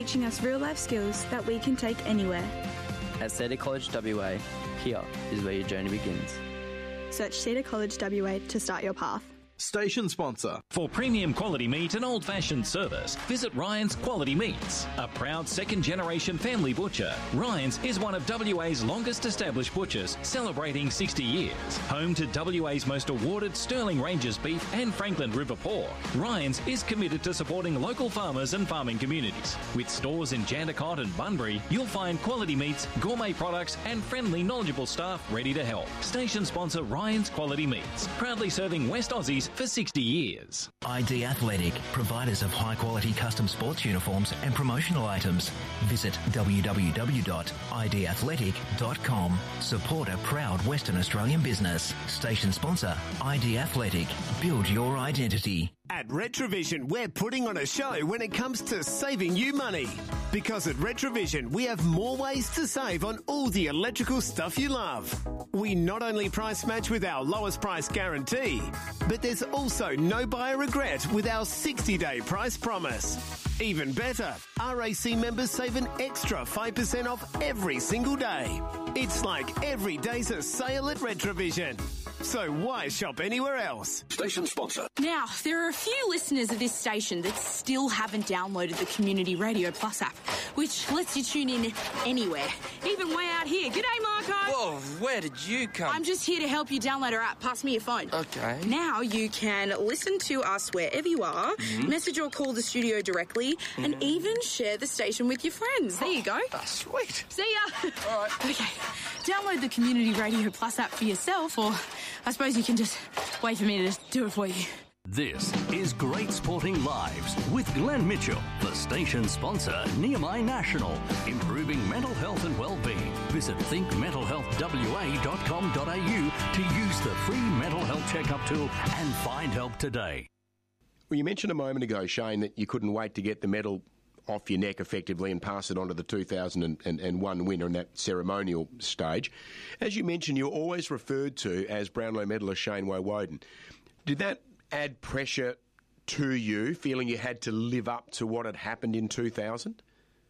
teaching us real-life skills that we can take anywhere. At Cedar College WA, here is where your journey begins. Search Cedar College WA to start your path. Station sponsor. For premium quality meat and old-fashioned service, visit Ryan's Quality Meats. A proud second-generation family butcher, Ryan's is one of WA's longest-established butchers, celebrating 60 years. Home to WA's most awarded Sterling Ranges beef and Franklin River pork, Ryan's is committed to supporting local farmers and farming communities. With stores in Jandakot and Bunbury, you'll find quality meats, gourmet products and friendly, knowledgeable staff ready to help. Station sponsor Ryan's Quality Meats, proudly serving West Aussies for 60 years. ID Athletic, providers of high-quality custom sports uniforms and promotional items. Visit www.idathletic.com. Support a proud Western Australian business. Station sponsor, ID Athletic. Build your identity. At Retrovision, we're putting on a show when it comes to saving you money. Because at Retrovision, we have more ways to save on all the electrical stuff you love. We not only price match with our lowest price guarantee, but there's also no buyer regret with our 60-day price promise. Even better, RAC members save an extra 5% off every single day. It's like every day's a sale at Retrovision. So why shop anywhere else? Station sponsor. Now, there are a few listeners of this station that still haven't downloaded the Community Radio Plus app, which lets you tune in anywhere, even way out here. G'day, Marco. Whoa, where did you come? I'm just here to help you download our app. Pass me your phone. Okay. Now you can listen to us wherever you are, message or call the studio directly, and even share the station with your friends. There you go. Oh, sweet. See ya. All right. Okay. Download the Community Radio Plus app for yourself, or I suppose you can just wait for me to do it for you. This is Great Sporting Lives with Glenn Mitchell, the station sponsor, Nehemiah National, improving mental health and well-being. Visit thinkmentalhealthwa.com.au to use the free mental health checkup tool and find help today. Well, you mentioned a moment ago, Shane, that you couldn't wait to get the medal off your neck effectively and pass it on to the 2001 winner in that ceremonial stage. As you mentioned, you're always referred to as Brownlow medalist Shane Woewodin. Did that add pressure to you, feeling you had to live up to what had happened in 2000?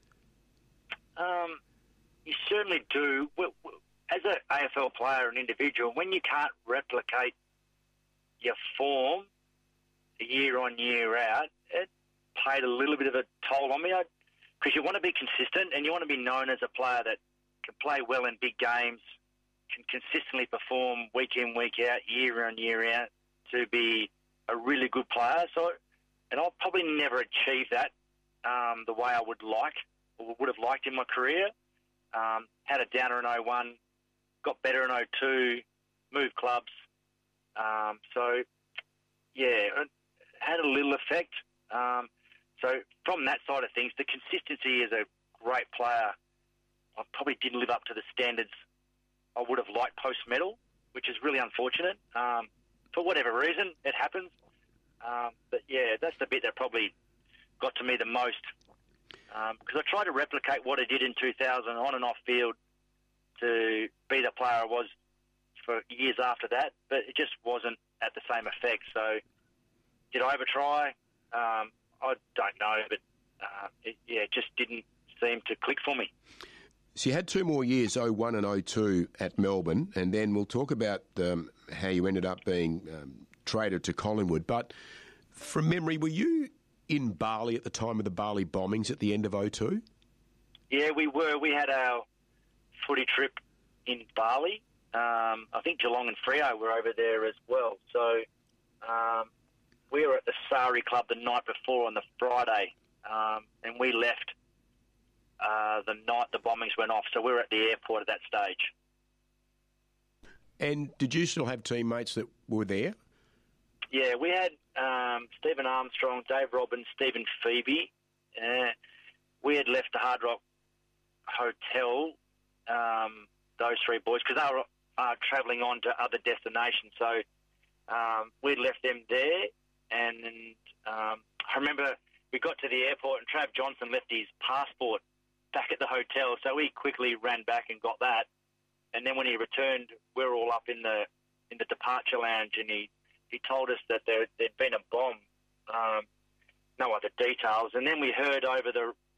You certainly do. As an AFL player and individual, when you can't replicate your form year on, year out, it played a little bit of a toll on me, because you want to be consistent and you want to be known as a player that can play well in big games, can consistently perform week in, week out, year on, year out, to be a really good player. So, and I'll probably never achieve that the way I would like or would have liked in my career. Had a downer in 01, got better in 02, moved clubs. So, yeah, it had a little effect. So from that side of things, the consistency as a great player, I probably didn't live up to the standards I would have liked post-medal, which is really unfortunate. For whatever reason, it happens. But yeah, that's the bit that probably got to me the most. Because I tried to replicate what I did in 2000 on and off field to be the player I was for years after that, but it just wasn't at the same effect. So did I ever try? I don't know, but it just didn't seem to click for me. So you had 2 more years, 01 and 02 at Melbourne, and then we'll talk about how you ended up being traded to Collingwood. But from memory, were you in Bali at the time of the Bali bombings at the end of 02? Yeah, we were. We had our footy trip in Bali. I think Geelong and Freo were over there as well. So we were at the Sari Club the night before on the Friday, and we left the night the bombings went off. So we were at the airport at that stage. And did you still have teammates that were there? Yeah, we had Stephen Armstrong, Dave Robbins, Stephen Phoebe. We had left the Hard Rock Hotel, those 3 boys, because they were travelling on to other destinations. So we'd left them there, and then, I remember we got to the airport and Trav Johnson left his passport back at the hotel, so we quickly ran back and got that. And then when he returned, we were all up in the departure lounge, and he told us that there'd been a bomb, no other details. And then we heard over the